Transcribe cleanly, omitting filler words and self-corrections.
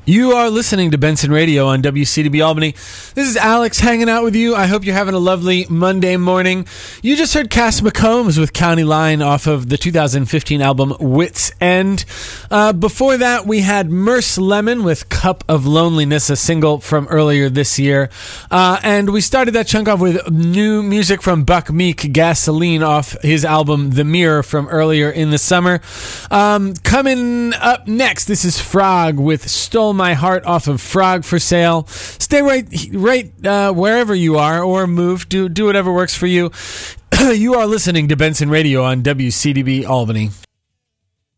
You are listening to Benson Radio on WCDB Albany. This is Alex hanging out with you. I hope you're having a lovely Monday morning. You just heard Cass McCombs with County Line off of the 2015 album Wits End. Before that, we had Merce Lemon with Cup of Loneliness, a single from earlier this year. And we started that chunk off with new music from Buck Meek, Gasoline, off his album The Mirror from earlier in the summer. Coming up next, this is Frog with Stole My Heart off of Frog for Sale. Stay right wherever you are, or move. Do whatever works for you. You are listening to Benson Radio on WCDB Albany.